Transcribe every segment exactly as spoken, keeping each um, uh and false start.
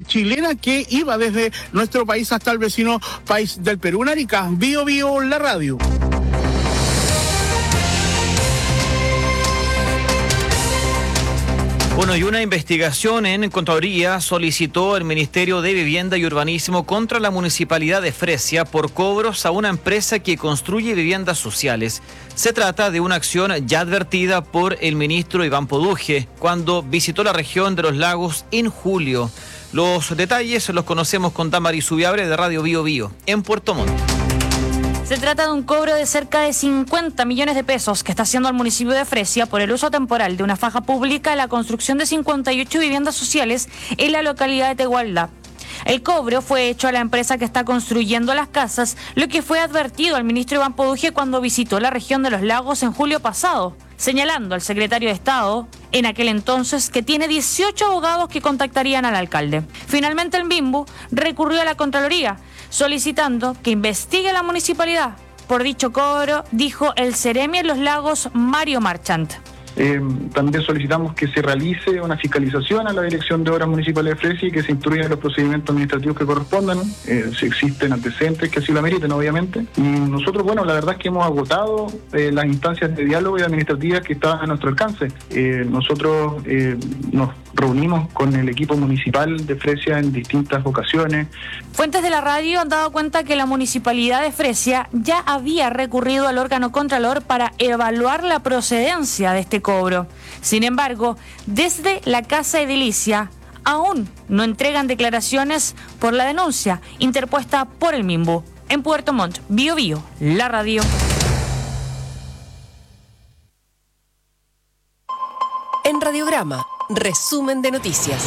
chilena que iba desde nuestro país hasta el vecino país del Perú. En Arica, Bio Bio, la radio. Bueno, y una investigación en Contraloría solicitó el Ministerio de Vivienda y Urbanismo contra la Municipalidad de Fresia por cobros a una empresa que construye viviendas sociales. Se trata de una acción ya advertida por el ministro Iván Poduje cuando visitó la región de los lagos en julio. Los detalles los conocemos con Damaris Subiabre de Radio Bio Bio en Puerto Montt. Se trata de un cobro de cerca de cincuenta millones de pesos que está haciendo el municipio de Fresia por el uso temporal de una faja pública en la construcción de cincuenta y ocho viviendas sociales en la localidad de Tegualda. El cobro fue hecho a la empresa que está construyendo las casas, lo que fue advertido al ministro Iván Poduje cuando visitó la región de los lagos en julio pasado, señalando al secretario de Estado, en aquel entonces, que tiene dieciocho abogados que contactarían al alcalde. Finalmente el M I M B U recurrió a la Contraloría, solicitando que investigue la municipalidad. Por dicho cobro, dijo el Ceremi en los Lagos, Mario Marchant. Eh, también solicitamos que se realice una fiscalización a la Dirección de Obras Municipales de Fresia y que se instruyan los procedimientos administrativos que correspondan, eh, si existen antecedentes que así lo ameriten, obviamente. Y nosotros, bueno, la verdad es que hemos agotado eh, las instancias de diálogo y administrativas que estaban a nuestro alcance. Eh, nosotros eh, nos reunimos con el equipo municipal de Fresia en distintas ocasiones. Fuentes de la radio han dado cuenta que la municipalidad de Fresia ya había recurrido al órgano contralor para evaluar la procedencia de este cobro. Sin embargo, desde la Casa Edilicia aún no entregan declaraciones por la denuncia interpuesta por el M I M B U. En Puerto Montt, Bio Bio, la radio. En Radiograma, resumen de noticias.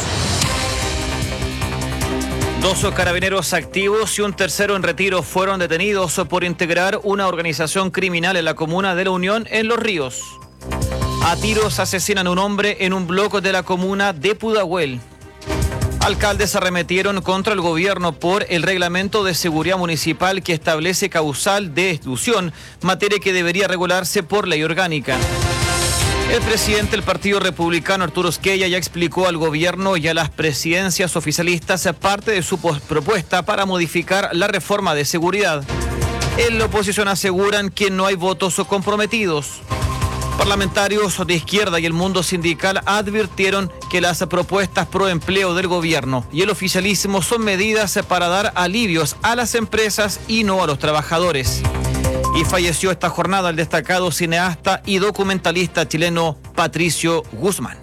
Dos carabineros activos y un tercero en retiro fueron detenidos por integrar una organización criminal en la comuna de La Unión, en Los Ríos. A tiros asesinan a un hombre en un bloque de la comuna de Pudahuel. Alcaldes arremetieron contra el gobierno por el reglamento de seguridad municipal que establece causal de exclusión, materia que debería regularse por ley orgánica. El presidente del Partido Republicano, Arturo Esquella, ya explicó al gobierno y a las presidencias oficialistas parte de su propuesta para modificar la reforma de seguridad. En la oposición aseguran que no hay votos comprometidos. Parlamentarios de izquierda y el mundo sindical advirtieron que las propuestas pro empleo del gobierno y el oficialismo son medidas para dar alivios a las empresas y no a los trabajadores. Y falleció esta jornada el destacado cineasta y documentalista chileno Patricio Guzmán.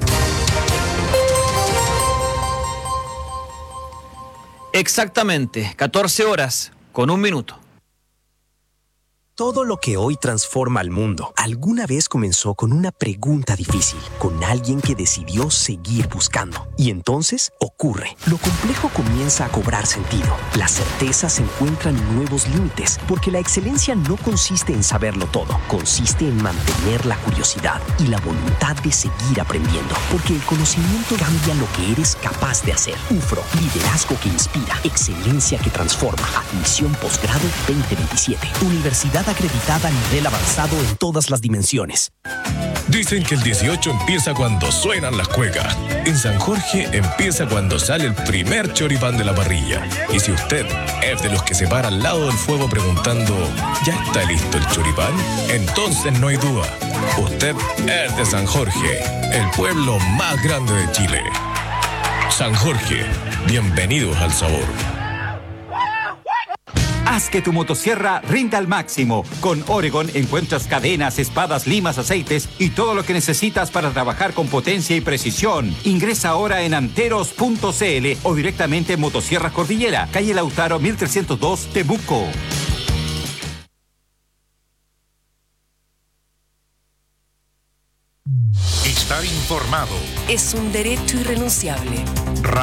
Exactamente catorce horas con un minuto. Todo lo que hoy transforma al mundo alguna vez comenzó con una pregunta difícil, con alguien que decidió seguir buscando. Y entonces ocurre. Lo complejo comienza a cobrar sentido. Las certezas encuentran nuevos límites, porque la excelencia no consiste en saberlo todo, consiste en mantener la curiosidad y la voluntad de seguir aprendiendo, porque el conocimiento cambia lo que eres capaz de hacer. U F R O, liderazgo que inspira, excelencia que transforma. Admisión posgrado veinte veintisiete. Universidad acreditada a nivel avanzado en todas las dimensiones. Dicen que el dieciocho empieza cuando suenan las cuecas. En San Jorge empieza cuando sale el primer choripán de la parrilla. Y si usted es de los que se para al lado del fuego preguntando ¿ya está listo el choripán? Entonces no hay duda. Usted es de San Jorge, el pueblo más grande de Chile. San Jorge, bienvenidos al sabor. Haz que tu motosierra rinda al máximo. Con Oregon encuentras cadenas, espadas, limas, aceites y todo lo que necesitas para trabajar con potencia y precisión. Ingresa ahora en anteros punto c l o directamente en Motosierras Cordillera, calle Lautaro mil trescientos dos, Temuco. Estar informado es un derecho irrenunciable.